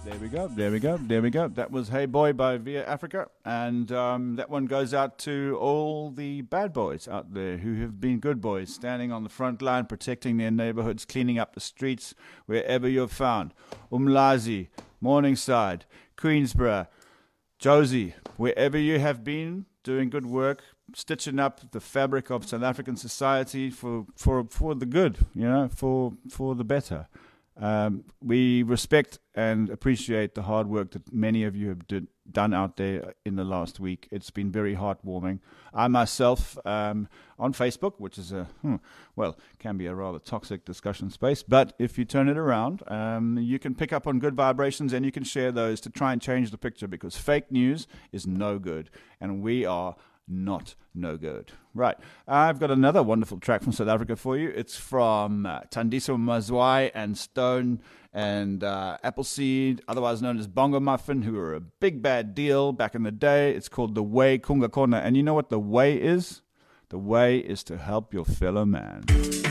There we go, there we go, there we go. That was Hey Boy by Via Africa. And that one goes out to all the bad boys out there who have been good boys, standing on the front line, protecting their neighborhoods, cleaning up the streets wherever you're found. Umlazi, Morningside, Queensborough, Josie, wherever you have been, doing good work, stitching up the fabric of South African society for the good, for the better. We respect and appreciate the hard work that many of you have done out there in the last week. It's been very heartwarming. I myself, on Facebook, which is can be a rather toxic discussion space, but if you turn it around, you can pick up on good vibrations and you can share those to try and change the picture, because fake news is no good, and we are not no good. Right. I've got another wonderful track from South Africa for you. It's from Tandiso Mazwai and Stone and Appleseed, otherwise known as Bongo Muffin, who were a big bad deal back in the day. It's called The Way Kunga Kona. And you know what the way is? The way is to help your fellow man.